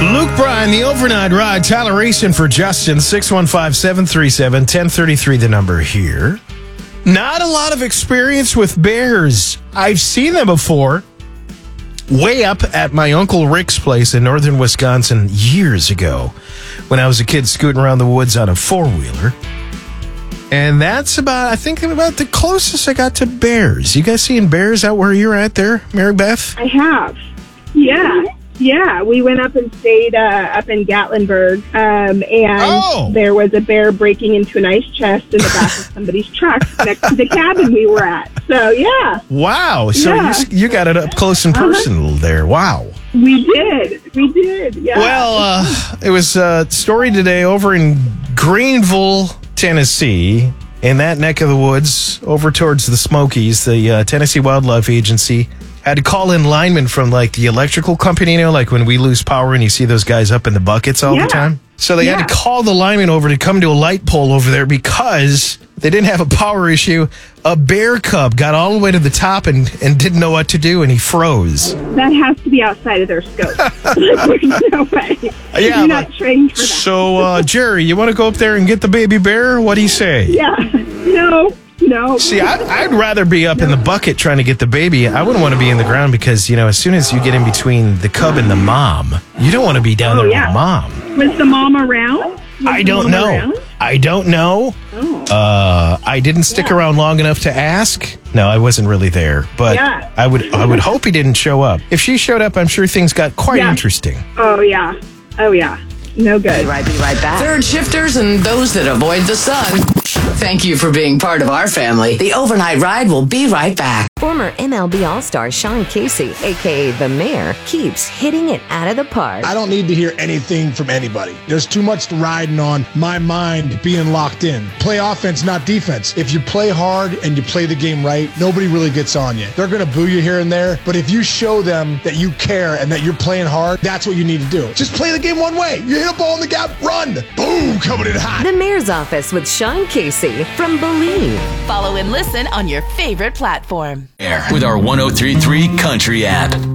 Luke Bryan, the overnight ride. Tyler Racing for Justin. 615-737-1033, the number here. Not a lot of experience with bears. I've seen them before. Way up at my Uncle Rick's place in northern Wisconsin years ago when I was a kid scooting around the woods on a four-wheeler. And that's about the closest I got to bears. You guys seeing bears out where you're at there, Mary Beth? I have. Yeah. We went up and stayed up in Gatlinburg, and there was a bear breaking into an ice chest in the back of somebody's truck next to the cabin we were at. So, yeah. Wow. So you got it up close and personal there. Wow. We did. Yeah. Well, it was a story today over in Greenville, Tennessee, in that neck of the woods, over towards the Smokies. The Tennessee Wildlife Agency had to call in linemen from, like, the electrical company, you know, like when we lose power and you see those guys up in the buckets all the time. So they had to call the linemen over to come to a light pole over there because they didn't have a power issue. A bear cub got all the way to the top and didn't know what to do, and he froze. That has to be outside of their scope. There's no way. Yeah, you're not trained for that. So, Jerry, you want to go up there and get the baby bear? What do you say? Yeah. No. See, I'd rather be up in the bucket trying to get the baby. I wouldn't want to be in the ground because, you know, as soon as you get in between the cub and the mom, you don't want to be down there with mom. Was the mom around? I don't know. Oh. I didn't stick around long enough to ask. No, I wasn't really there. But I would hope he didn't show up. If she showed up, I'm sure things got quite interesting. Oh, yeah. No good. Be right back. Third shifters and those that avoid the sun. Thank you for being part of our family. The Overnight Ride will be right back. Former MLB All-Star Sean Casey, a.k.a. The Mayor, keeps hitting it out of the park. I don't need to hear anything from anybody. There's too much riding on my mind being locked in. Play offense, not defense. If you play hard and you play the game right, nobody really gets on you. They're going to boo you here and there, but if you show them that you care and that you're playing hard, that's what you need to do. Just play the game one way. You hit a ball in the gap, run. Boom, coming in hot. The Mayor's Office with Sean Casey from Believe. Follow and listen on your favorite platform. With our 103.3 Country app.